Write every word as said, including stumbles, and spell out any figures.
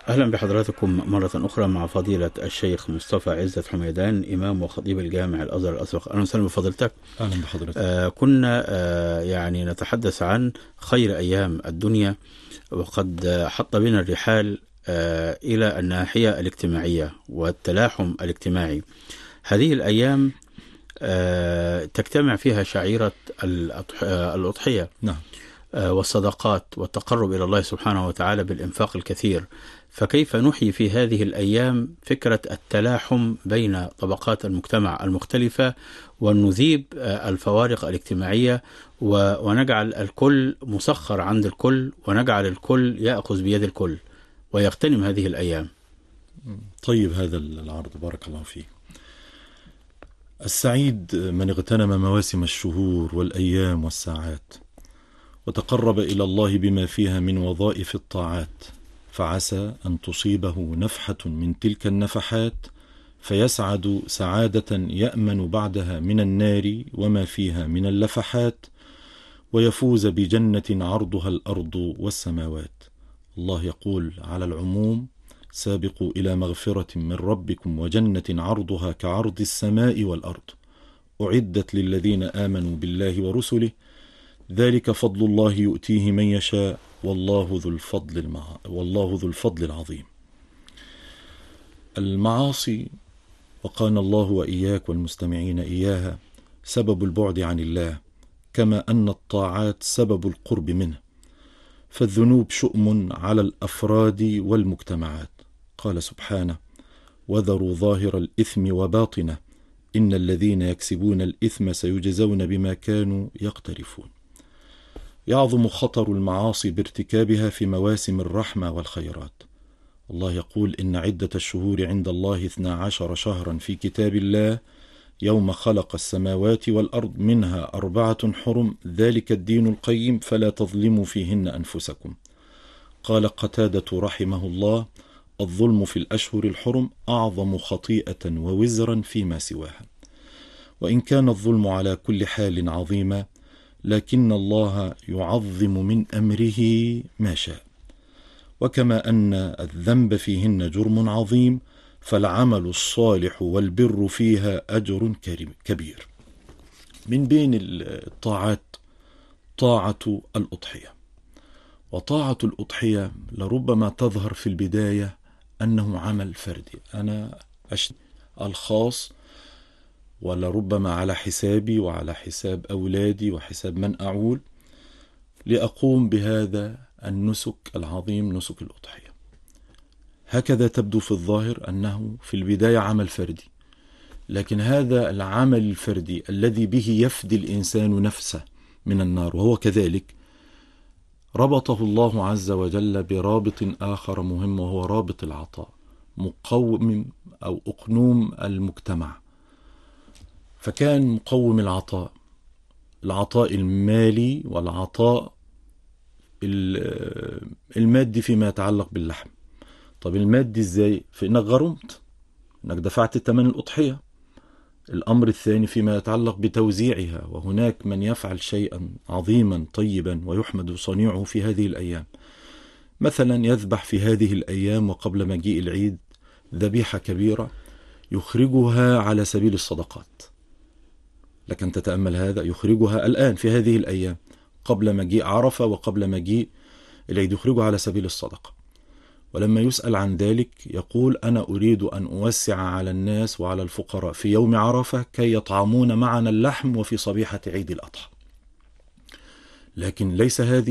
أهلا بحضراتكم مرة أخرى مع فضيلة الشيخ مصطفى عزت حميدان، إمام وخطيب الجامع الأزهر الأسبق. أهلا وسهلا بفضيلتك. أهلا بحضرتك. آه كنا آه يعني نتحدث عن خير أيام الدنيا، وقد آه حط بنا الرحال آه إلى الناحية الاجتماعية والتلاحم الاجتماعي. هذه الأيام آه تجتمع فيها شعيرة الأضح- آه، الأضحية نعم. والصدقات والتقرب إلى الله سبحانه وتعالى بالإنفاق الكثير. فكيف نحيي في هذه الأيام فكرة التلاحم بين طبقات المجتمع المختلفة، ونذيب الفوارق الاجتماعية، ونجعل الكل مسخر عند الكل، ونجعل الكل يأخذ بيد الكل ويغتنم هذه الأيام؟ طيب، هذا العرض بارك الله فيه. السعيد من اغتنم مواسم الشهور والأيام والساعات، وتقرب إلى الله بما فيها من وظائف الطاعات، فعسى أن تصيبه نفحة من تلك النفحات فيسعد سعادة يأمن بعدها من النار وما فيها من اللفحات، ويفوز بجنة عرضها الأرض والسماوات. الله يقول على العموم: سابقوا إلى مغفرة من ربكم وجنة عرضها كعرض السماء والأرض، أعدت للذين آمنوا بالله ورسله، ذلك فضل الله يؤتيه من يشاء، والله ذو الفضل المع... والله ذو الفضل العظيم. المعاصي، وقانا الله وإياك والمستمعين إياها، سبب البعد عن الله، كما أن الطاعات سبب القرب منه. فالذنوب شؤم على الأفراد والمجتمعات. قال سبحانه: وذروا ظاهر الإثم وباطنه، إن الذين يكسبون الإثم سيجزون بما كانوا يقترفون. يعظم خطر المعاصي بارتكابها في مواسم الرحمة والخيرات. الله يقول: إن عدة الشهور عند الله اثنا عشر شهرا في كتاب الله يوم خلق السماوات والأرض منها أربعة حرم، ذلك الدين القيم، فلا تظلموا فيهن أنفسكم. قال قتادة رحمه الله: الظلم في الأشهر الحرم أعظم خطيئة ووزرا فيما سواها. وإن كان الظلم على كل حال عظيما، لكن الله يعظم من أمره ما شاء. وكما أن الذنب فيهن جرم عظيم، فالعمل الصالح والبر فيها أجر كبير. من بين الطاعات طاعة الأضحية. وطاعة الأضحية لربما تظهر في البداية أنه عمل فردي، أنا أشتري الخاص، ولربما على حسابي وعلى حساب أولادي وحساب من أعول، لأقوم بهذا النسك العظيم، نسك الأضحية. هكذا تبدو في الظاهر أنه في البداية عمل فردي، لكن هذا العمل الفردي الذي به يفدي الإنسان نفسه من النار، وهو كذلك ربطه الله عز وجل برابط آخر مهم، وهو رابط العطاء، مقوم أو أقنوم المجتمع. فكان مقوم العطاء، العطاء المالي والعطاء المادي فيما يتعلق باللحم. طب المادي ازاي؟ في انك غرمت، انك دفعت ثمن الأضحية. الأمر الثاني فيما يتعلق بتوزيعها، وهناك من يفعل شيئا عظيما طيبا ويحمد صنيعه في هذه الأيام. مثلا يذبح في هذه الأيام وقبل مجيء العيد ذبيحة كبيرة يخرجها على سبيل الصدقات. لكن تتأمل هذا، يخرجها الآن في هذه الأيام قبل مجيء عرفة وقبل مجيء العيد، يخرجها على سبيل الصدقة. ولما يسأل عن ذلك يقول: أنا أريد أن أوسع على الناس وعلى الفقراء في يوم عرفة كي يطعمون معنا اللحم وفي صبيحة عيد الأضحى. لكن ليس هذه